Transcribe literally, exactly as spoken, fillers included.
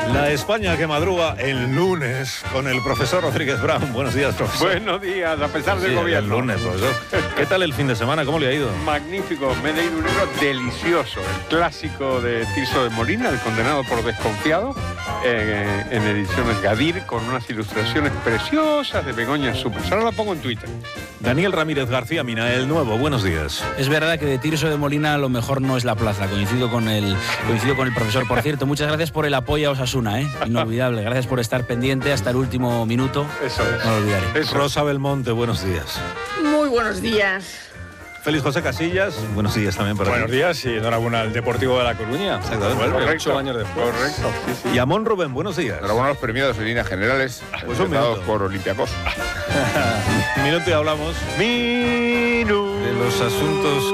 La España que madruga el lunes con el profesor Rodríguez Brown. Buenos días, profesor. Buenos días, a pesar del sí, gobierno. El lunes, profesor. ¿Qué tal el fin de semana? ¿Cómo le ha ido? Magnífico, me he leído un libro delicioso, el clásico de Tirso de Molina, El condenado por desconfiado, eh, en ediciones Gadir, con unas ilustraciones preciosas de Begoña Súper. Ahora la pongo en Twitter. Daniel Ramírez García Mina, el nuevo. Buenos días. Es verdad que de Tirso de Molina lo mejor no es la plaza. Coincido con el, coincido con el profesor. Por cierto, muchas gracias por el apoyo a Osasuna, ¿eh? Inolvidable. Gracias por estar pendiente hasta el último minuto. Eso es. No lo olvidaré. Eso. Rosa Belmonte, buenos días. Muy buenos días. Félix José Casillas, buenos días también para Buenos ti. días y enhorabuena al Deportivo de La Coruña. Exactamente. Vuelve Correcto. ocho años después. Correcto, sí, sí. Y Amón Rubén, buenos días. Enhorabuena a los premiados en líneas generales, Pues un empezados minuto. por Olympiacos. Un minuto y hablamos Minu. de los asuntos